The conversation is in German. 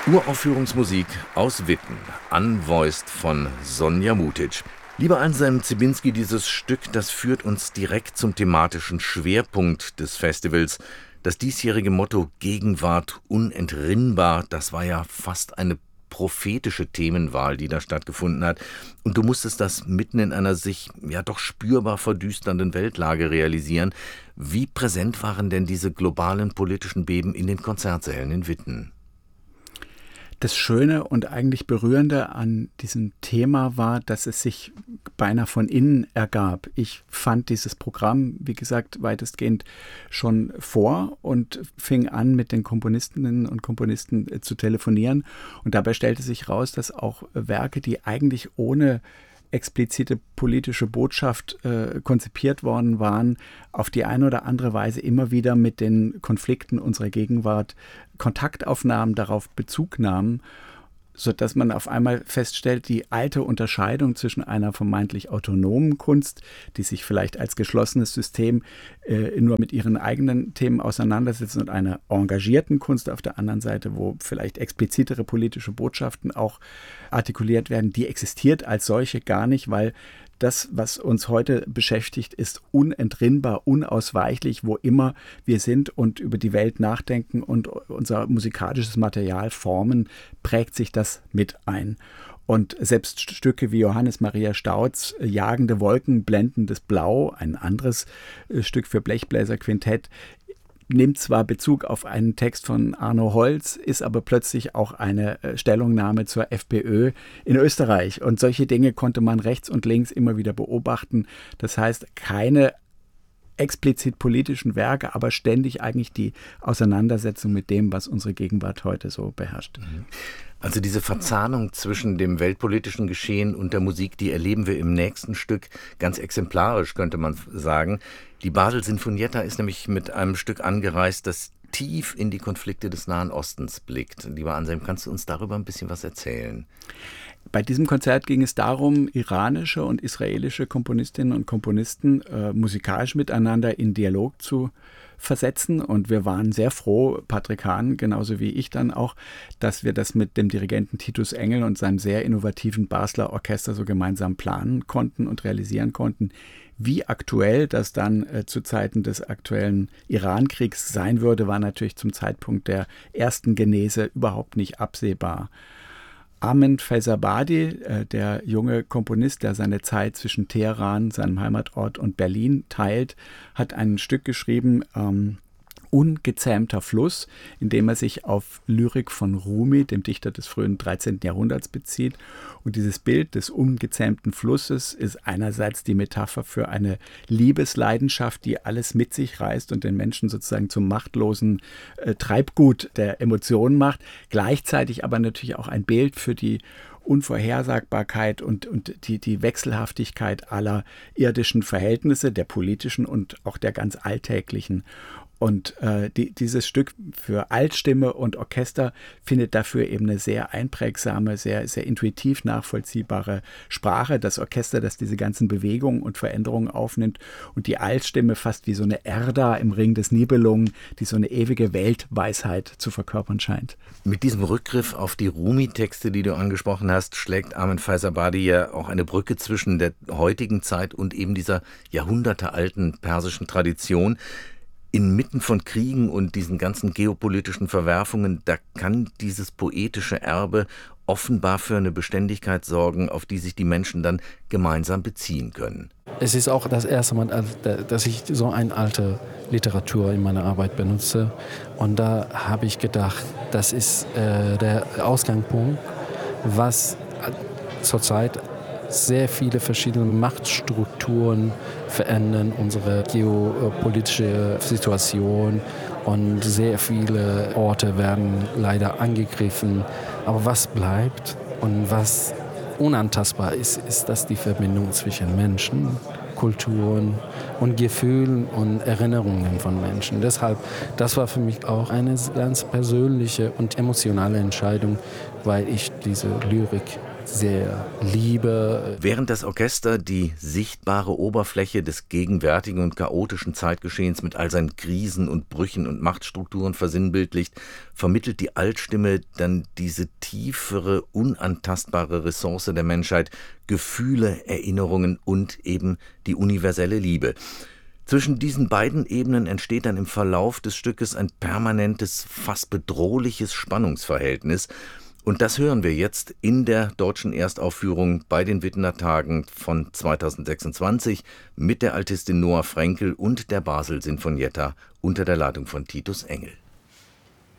Uraufführungsmusik aus Witten, unvoiced von Sonja Mutic. Lieber Anselm Ziebinski, dieses Stück, das führt uns direkt zum thematischen Schwerpunkt des Festivals. Das diesjährige Motto Gegenwart unentrinnbar, das war ja fast eine prophetische Themenwahl, die da stattgefunden hat. Und du musstest das mitten in einer sich ja doch spürbar verdüsternden Weltlage realisieren. Wie präsent waren denn diese globalen politischen Beben in den Konzertsälen in Witten? Das Schöne und eigentlich Berührende an diesem Thema war, dass es sich beinahe von innen ergab. Ich fand dieses Programm, wie gesagt, weitestgehend schon vor und fing an, mit den Komponistinnen und Komponisten zu telefonieren. Und dabei stellte sich raus, dass auch Werke, die eigentlich ohne explizite politische Botschaft konzipiert worden waren, auf die eine oder andere Weise immer wieder mit den Konflikten unserer Gegenwart Kontaktaufnahmen, darauf Bezug nahmen, sodass man auf einmal feststellt, die alte Unterscheidung zwischen einer vermeintlich autonomen Kunst, die sich vielleicht als geschlossenes System nur mit ihren eigenen Themen auseinandersetzt, und einer engagierten Kunst auf der anderen Seite, wo vielleicht explizitere politische Botschaften auch artikuliert werden, die existiert als solche gar nicht, weil das, was uns heute beschäftigt, ist unentrinnbar, unausweichlich, wo immer wir sind und über die Welt nachdenken und unser musikalisches Material formen, prägt sich das mit ein. Und selbst Stücke wie Johannes Maria Stauds Jagende Wolken, blendendes Blau, ein anderes Stück für Blechbläserquintett, nimmt zwar Bezug auf einen Text von Arno Holz, ist aber plötzlich auch eine Stellungnahme zur FPÖ in Österreich. Und solche Dinge konnte man rechts und links immer wieder beobachten. Das heißt, keine explizit politischen Werke, aber ständig eigentlich die Auseinandersetzung mit dem, was unsere Gegenwart heute so beherrscht. Also diese Verzahnung zwischen dem weltpolitischen Geschehen und der Musik, die erleben wir im nächsten Stück ganz exemplarisch, könnte man sagen. Die Basel Sinfonietta ist nämlich mit einem Stück angereist, das tief in die Konflikte des Nahen Ostens blickt. Lieber Anselm, kannst du uns darüber ein bisschen was erzählen? Bei diesem Konzert ging es darum, iranische und israelische Komponistinnen und Komponisten musikalisch miteinander in Dialog zu versetzen. Und wir waren sehr froh, Patrick Hahn, genauso wie ich dann auch, dass wir das mit dem Dirigenten Titus Engel und seinem sehr innovativen Basler Orchester so gemeinsam planen konnten und realisieren konnten. Wie aktuell das dann zu Zeiten des aktuellen Irankriegs sein würde, war natürlich zum Zeitpunkt der ersten Genese überhaupt nicht absehbar. Ahmed Faizabadi, der junge Komponist, der seine Zeit zwischen Teheran, seinem Heimatort, und Berlin teilt, hat ein Stück geschrieben, Ungezähmter Fluss, in dem er sich auf Lyrik von Rumi, dem Dichter des frühen 13. Jahrhunderts, bezieht. Und dieses Bild des ungezähmten Flusses ist einerseits die Metapher für eine Liebesleidenschaft, die alles mit sich reißt und den Menschen sozusagen zum machtlosen Treibgut der Emotionen macht, gleichzeitig aber natürlich auch ein Bild für die Unvorhersagbarkeit und die Wechselhaftigkeit aller irdischen Verhältnisse, der politischen und auch der ganz alltäglichen. Und dieses Stück für Altstimme und Orchester findet dafür eben eine sehr einprägsame, sehr, sehr intuitiv nachvollziehbare Sprache. Das Orchester, das diese ganzen Bewegungen und Veränderungen aufnimmt, und die Altstimme fast wie so eine Erda im Ring des Nibelungen, die so eine ewige Weltweisheit zu verkörpern scheint. Mit diesem Rückgriff auf die Rumi-Texte, die du angesprochen hast, schlägt Ahmed Faizabadi ja auch eine Brücke zwischen der heutigen Zeit und eben dieser jahrhundertealten persischen Tradition. Inmitten von Kriegen und diesen ganzen geopolitischen Verwerfungen, da kann dieses poetische Erbe offenbar für eine Beständigkeit sorgen, auf die sich die Menschen dann gemeinsam beziehen können. Es ist auch das erste Mal, dass ich so eine alte Literatur in meiner Arbeit benutze. Und da habe ich gedacht, das ist der Ausgangspunkt, was zurzeit sehr viele verschiedene Machtstrukturen verändern unsere geopolitische Situation, und sehr viele Orte werden leider angegriffen. Aber was bleibt und was unantastbar ist, ist das die Verbindung zwischen Menschen, Kulturen und Gefühlen und Erinnerungen von Menschen. Deshalb, das war für mich auch eine ganz persönliche und emotionale Entscheidung, weil ich diese Lyrik sehr Liebe. Während das Orchester die sichtbare Oberfläche des gegenwärtigen und chaotischen Zeitgeschehens mit all seinen Krisen und Brüchen und Machtstrukturen versinnbildlicht, vermittelt die Altstimme dann diese tiefere, unantastbare Ressource der Menschheit, Gefühle, Erinnerungen und eben die universelle Liebe. Zwischen diesen beiden Ebenen entsteht dann im Verlauf des Stückes ein permanentes, fast bedrohliches Spannungsverhältnis. Und das hören wir jetzt in der deutschen Erstaufführung bei den Wittener Tagen von 2026 mit der Altistin Noah Frenkel und der Basel Sinfonietta unter der Leitung von Titus Engel.